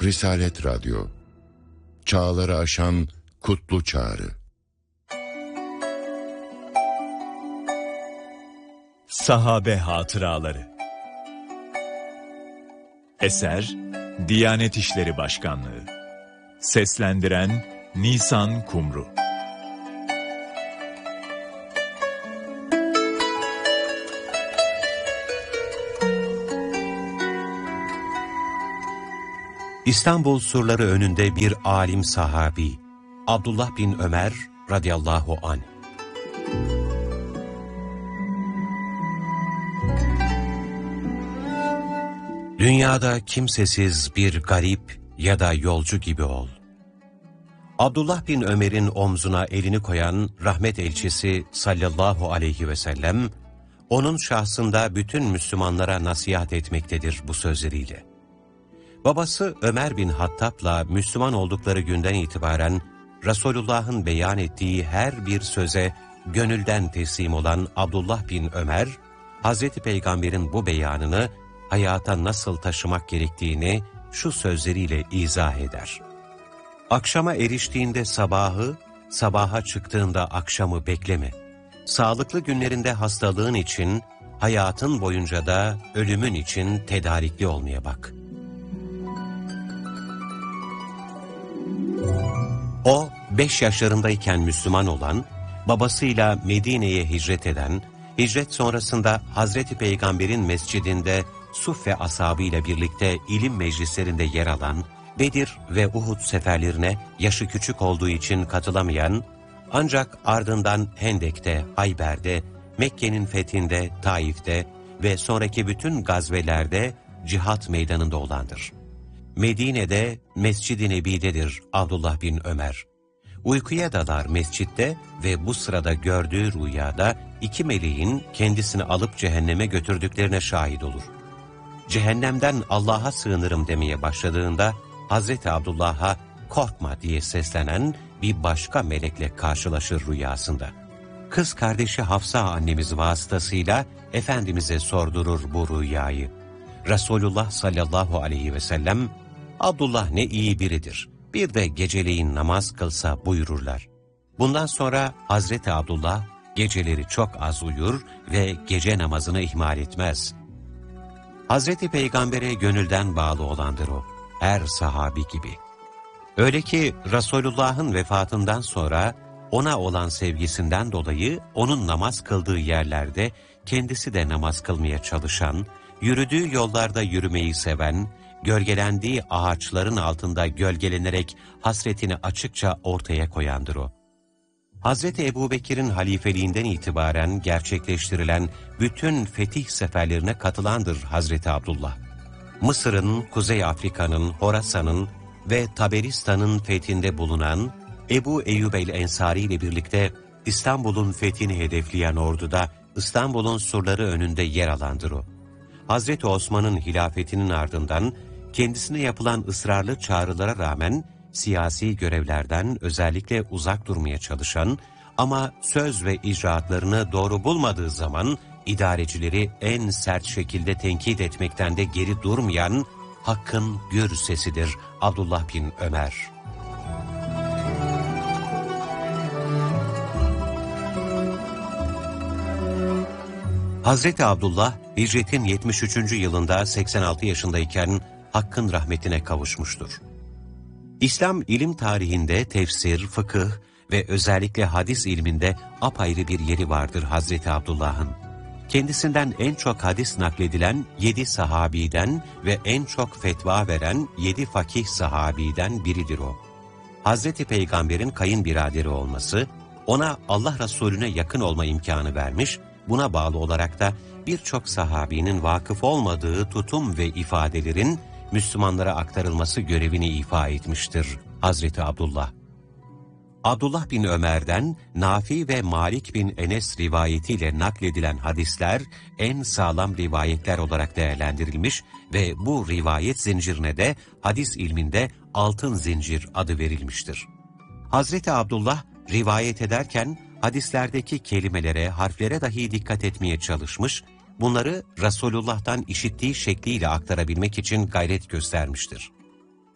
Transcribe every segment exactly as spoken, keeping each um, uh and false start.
Risalet Radyo, çağları aşan kutlu çağrı. Sahabe Hatıraları. Eser Diyanet İşleri Başkanlığı. Seslendiren Nisan Kumru. İstanbul surları önünde bir alim sahabi, Abdullah bin Ömer radıyallahu anh. Dünyada kimsesiz bir garip ya da yolcu gibi ol. Abdullah bin Ömer'in omzuna elini koyan rahmet elçisi sallallahu aleyhi ve sellem, onun şahsında bütün Müslümanlara nasihat etmektedir bu sözleriyle. Babası Ömer bin Hattab'la Müslüman oldukları günden itibaren Resulullah'ın beyan ettiği her bir söze gönülden teslim olan Abdullah bin Ömer, Hazreti Peygamber'in bu beyanını hayata nasıl taşımak gerektiğini şu sözleriyle izah eder. Akşama eriştiğinde sabahı, sabaha çıktığında akşamı bekleme. Sağlıklı günlerinde hastalığın için, hayatın boyunca da ölümün için tedarikli olmaya bak. O, beş yaşlarındayken Müslüman olan, babasıyla Medine'ye hicret eden, hicret sonrasında Hazreti Peygamber'in mescidinde Suffe ashabıyla birlikte ilim meclislerinde yer alan, Bedir ve Uhud seferlerine yaşı küçük olduğu için katılamayan, ancak ardından Hendek'te, Hayber'de, Mekke'nin fethinde, Taif'te ve sonraki bütün gazvelerde cihat meydanında olandır. Medine'de Mescid-i Nebi'dedir Abdullah bin Ömer. Uykuya dalar mescitte ve bu sırada gördüğü rüyada iki meleğin kendisini alıp cehenneme götürdüklerine şahit olur. Cehennemden Allah'a sığınırım demeye başladığında Hazreti Abdullah'a korkma diye seslenen bir başka melekle karşılaşır rüyasında. Kız kardeşi Hafsa annemiz vasıtasıyla Efendimiz'e sordurur bu rüyayı. Resulullah sallallahu aleyhi ve sellem, Abdullah ne iyi biridir, bir de geceleyin namaz kılsa buyururlar. Bundan sonra Hazreti Abdullah geceleri çok az uyur ve gece namazını ihmal etmez. Hazreti Peygamber'e gönülden bağlı olandır o, her sahabi gibi. Öyle ki Resulullah'ın vefatından sonra ona olan sevgisinden dolayı onun namaz kıldığı yerlerde kendisi de namaz kılmaya çalışan, yürüdüğü yollarda yürümeyi seven, gölgelendiği ağaçların altında gölgelenerek hasretini açıkça ortaya koyandır o. Hazreti Ebubekir'in halifeliğinden itibaren gerçekleştirilen bütün fetih seferlerine katılandır Hazreti Abdullah. Mısır'ın, Kuzey Afrika'nın, Horasan'ın ve Taberistan'ın fethinde bulunan Ebu Eyyub el-Ensari ile birlikte İstanbul'un fethini hedefleyen orduda İstanbul'un surları önünde yer alandır o. Hazreti Osman'ın hilafetinin ardından kendisine yapılan ısrarlı çağrılara rağmen siyasi görevlerden özellikle uzak durmaya çalışan ama söz ve icraatlarını doğru bulmadığı zaman idarecileri en sert şekilde tenkit etmekten de geri durmayan hakkın gür sesidir Abdullah bin Ömer. Hazreti Abdullah, hicretin yetmiş üçüncü yılında seksen altı yaşındayken Hakk'ın rahmetine kavuşmuştur. İslam ilim tarihinde tefsir, fıkıh ve özellikle hadis ilminde apayrı bir yeri vardır Hazreti Abdullah'ın. Kendisinden en çok hadis nakledilen yedi sahabiden ve en çok fetva veren yedi fakih sahabiden biridir o. Hazreti Peygamber'in kayınbiraderi olması, ona Allah Resulüne yakın olma imkanı vermiş, buna bağlı olarak da birçok sahabinin vakıf olmadığı tutum ve ifadelerin Müslümanlara aktarılması görevini ifa etmiştir Hazreti Abdullah. Abdullah bin Ömer'den Nafi ve Malik bin Enes rivayetiyle nakledilen hadisler en sağlam rivayetler olarak değerlendirilmiş ve bu rivayet zincirine de hadis ilminde altın zincir adı verilmiştir. Hazreti Abdullah rivayet ederken hadislerdeki kelimelere, harflere dahi dikkat etmeye çalışmış, bunları Resulullah'tan işittiği şekliyle aktarabilmek için gayret göstermiştir.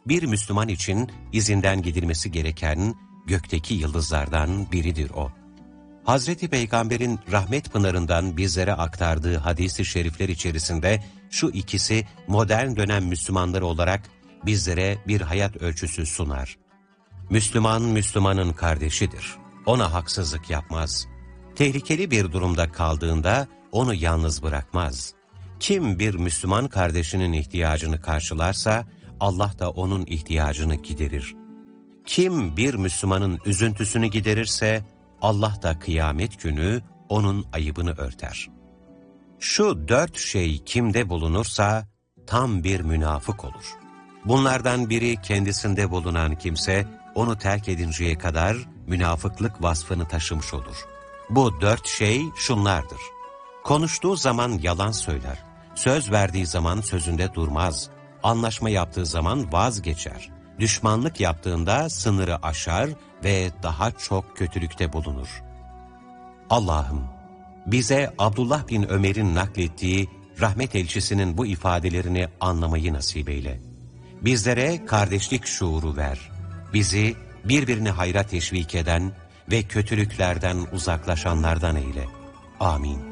Bir Müslüman için izinden gidilmesi gereken gökteki yıldızlardan biridir o. Hazreti Peygamber'in rahmet pınarından bizlere aktardığı hadis-i şerifler içerisinde şu ikisi modern dönem Müslümanları olarak bizlere bir hayat ölçüsü sunar. Müslüman, Müslümanın kardeşidir. Ona haksızlık yapmaz. Tehlikeli bir durumda kaldığında onu yalnız bırakmaz. Kim bir Müslüman kardeşinin ihtiyacını karşılarsa, Allah da onun ihtiyacını giderir. Kim bir Müslümanın üzüntüsünü giderirse, Allah da kıyamet günü onun ayıbını örter. Şu dört şey kimde bulunursa, tam bir münafık olur. Bunlardan biri kendisinde bulunan kimse, onu terk edinceye kadar münafıklık vasfını taşımış olur. Bu dört şey şunlardır. Konuştuğu zaman yalan söyler. Söz verdiği zaman sözünde durmaz. Anlaşma yaptığı zaman vazgeçer. Düşmanlık yaptığında sınırı aşar ve daha çok kötülükte bulunur. Allah'ım, bize Abdullah bin Ömer'in naklettiği rahmet elçisinin bu ifadelerini anlamayı nasip eyle. Bizlere kardeşlik şuuru ver. Bizi birbirini hayra teşvik eden ve kötülüklerden uzaklaşanlardan eyle. Amin.